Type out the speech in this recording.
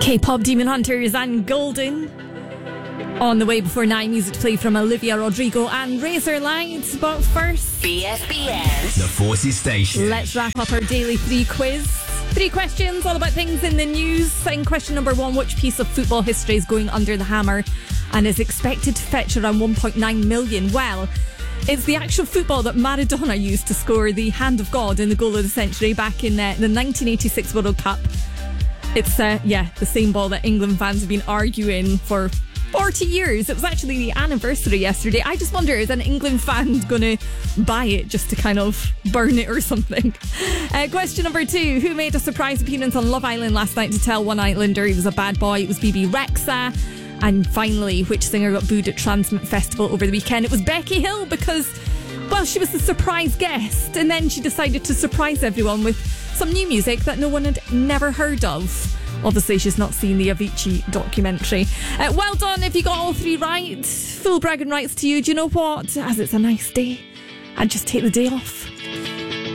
K-pop Demon Hunters and Golden. On the way before 9, music to play from Olivia Rodrigo and Razorlight. But first, BFBS, the Forces Station. Let's wrap up our daily 3 quiz. 3 questions, all about things in the news. In question number 1, which piece of football history is going under the hammer and is expected to fetch around 1.9 million? Well, it's the actual football that Maradona used to score the hand of God in the goal of the century back in the 1986 World Cup. It's, the same ball that England fans have been arguing for 40 years. It was actually the anniversary yesterday. I just wonder, is an England fan going to buy it just to kind of burn it or something? Question number 2, who made a surprise appearance on Love Island last night to tell one Islander he was a bad boy? It was BB Rexa. And finally, which singer got booed at Transmit Festival over the weekend? It was Becky Hill because, well, she was the surprise guest and then she decided to surprise everyone with some new music that no one had never heard of. Obviously, she's not seen the Avicii documentary. Well done if you got all 3 right. Full bragging rights to you. Do you know what? As it's a nice day, I'd just take the day off.